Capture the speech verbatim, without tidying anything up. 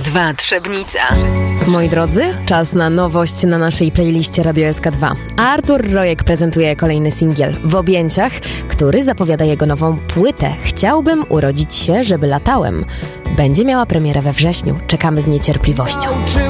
dwa Trzebnica. Moi drodzy, czas na nowość na naszej playliście Radio S K dwa. Artur Rojek prezentuje kolejny singiel W objęciach, który zapowiada jego nową płytę Chciałbym urodzić się, żeby latałem. Będzie miała premierę we wrześniu. Czekamy z niecierpliwością.